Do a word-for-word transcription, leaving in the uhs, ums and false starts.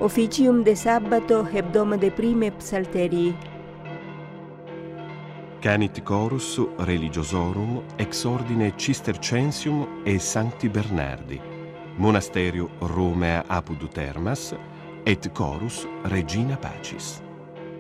Officium de sabbato hebdomade prime psalterii. Canit chorus religiosorum ex ordine Cistercensium e Sancti Bernardi, monasterio Romea apud Termas, et chorus Regina Pacis.